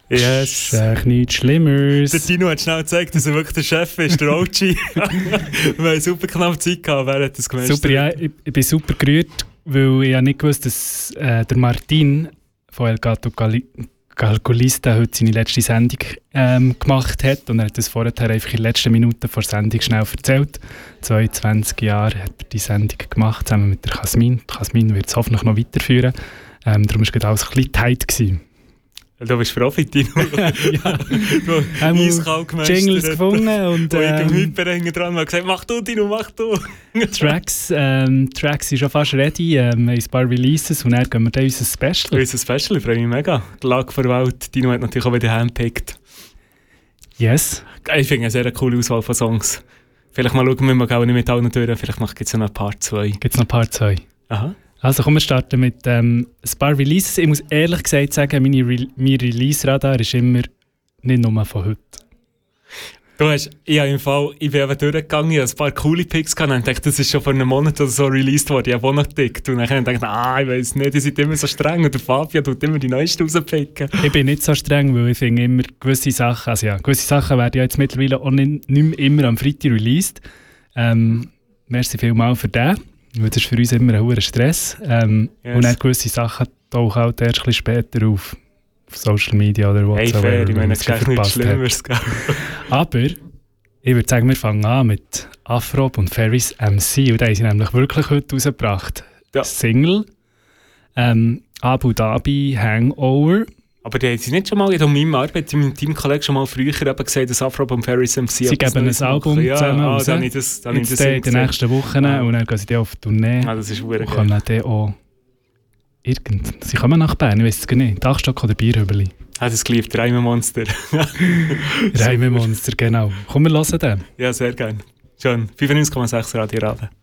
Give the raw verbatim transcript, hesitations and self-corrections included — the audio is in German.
Yes. Das ist echt nichts Schlimmeres. Der Tino hat schnell gezeigt, dass er wirklich der Chef ist, der O G. Wir haben super knapp Zeit gehabt, wer hat das gemeistert? Super, ja, ich, ich bin super gerührt, weil ich ja nicht gewusst, dass äh, der Martin von El Gato Gali- Calculista heute seine letzte Sendung ähm, gemacht hat. Und er hat das vorher einfach in den letzten Minuten vor der Sendung schnell erzählt. zweiundzwanzig Jahre hat er die Sendung gemacht, zusammen mit der Jasmin. Die Jasmin wird es hoffentlich noch weiterführen. Ähm, darum war es alles ein bisschen tight gewesen. Du bist Profi, Tino. Ja. Du hast eiskalt gemeistert. Jingles gefunden und ähm, ähm, Hyperhängen dran und gesagt, mach du, Tino, mach du. Tracks, ähm, Tracks sind schon fast ready. Ähm, wir haben ein paar Releases und dann gehen wir dann unser Special. Unser Special, ich freue mich mega. Die Lage vor der Welt. Tino hat natürlich auch wieder handpickt. Yes. Ich finde eine sehr coole Auswahl von Songs. Vielleicht mal schauen wir mal auch nicht mit allen durch. Vielleicht gibt es noch ein Part zwei. Gibt es noch Part zwei? Aha. Also kommen wir starten mit ähm, ein paar Releases. Ich muss ehrlich gesagt sagen, meine Re- mein Release-Radar ist immer nicht nur von heute. Du hast, ich, im Fall, ich bin eben durchgegangen, ich hatte ein paar coole Picks gehabt und dachte, das ist schon vor einem Monat oder so released worden. Ich habe auch noch gedickt. Und dann habe ich gedacht, ah, ich weiss nicht, die sind immer so streng. Und der Fabio tut immer die neuesten rauspicken. Ich bin nicht so streng, weil ich finde immer gewisse Sachen, also ja, gewisse Sachen werden ja jetzt mittlerweile auch nicht, nicht mehr immer am Freitag released. Ähm, merci vielmals für den. Weil das ist für uns immer ein hoher Stress. Ähm, Yes. Und dann gewisse Sachen tauchen auch erst ein bisschen später auf. Auf Social Media oder Hey, whatsoever. fair, ich meine, es es ist echt nichts Schlimmeres. Gell? Aber ich würde sagen, wir fangen an mit Afrob und Ferris M C. Und da haben sie nämlich wirklich heute rausgebracht. Ja. Single, ähm, Abu Dhabi Hangover. Aber die haben sie nicht schon mal, in meiner Arbeit, in meinem Teamkollegen schon mal früher eben gesagt, dass Afro und Ferris M C Sie geben ein Album ja, zusammen ah, raus. dann habe ich das, dann habe ich Jetzt das in den gesehen. nächsten Wochen Ah. und dann gehen sie dann auf die Tournee. Ah, das ist und verdammt kommen geil. dann auch irgend... Sie kommen nach Bern, ich weiß es gar nicht. Dachstock oder Bierhübeli. Ah, das geliebt, Reimenmonster. Reimemonster, genau. Komm, wir hören den. Ja, sehr gerne. Schön. fünfundneunzig Komma sechs Radio Rabe.